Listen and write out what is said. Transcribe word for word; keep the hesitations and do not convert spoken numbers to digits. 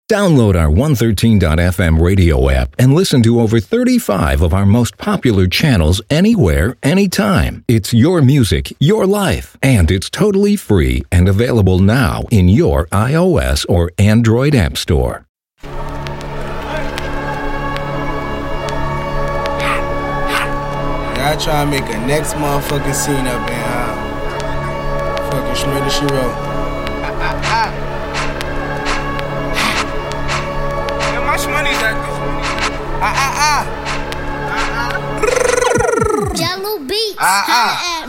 Download our one thirteen dot f m radio app and listen to over thirty-five of our most popular channels anywhere, anytime. It's your music, your life, and it's totally free and available now in your iOS or Android app store. Yeah, I try to make a next motherfucking scene up in uh, fucking Shredder She Wrote. Money's at this ah ah ah Jello beats. ah ah